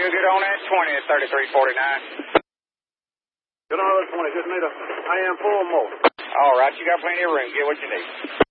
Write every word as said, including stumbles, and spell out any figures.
You get on that twenty at thirty-three forty-nine. Get on that twenty. Just need a I am full more. All right, you got plenty of room. Get what you need.